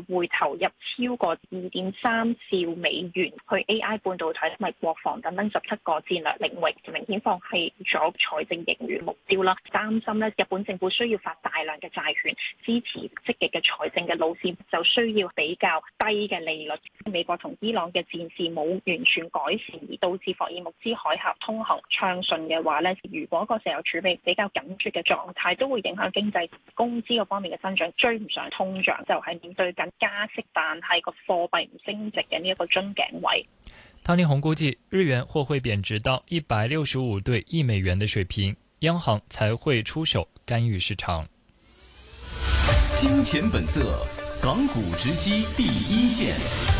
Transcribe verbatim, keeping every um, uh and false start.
會投入超過二點三兆美元去 A I 半導體同埋國防等等十七個戰略領域，明顯放棄咗財政盈餘目標啦。擔心咧，日本政府需要發大量嘅債券支持積極嘅財政嘅路線，就需要比較低嘅利率。美國同伊朗嘅戰事冇完全改善，而導致霍爾木茲海峽通行暢順嘅話咧，如果個石油儲備比較緊絀嘅狀態，都會影響經濟工資嗰方面嘅增長，追唔上通脹，就係面對緊加息，但係個貨幣唔升值嘅呢一個樽頸位。 湯力宏估計，日元或會貶值到一百六十五對一美元的水平，央行才會出手干預市場。 金錢本色，港股直擊第一線。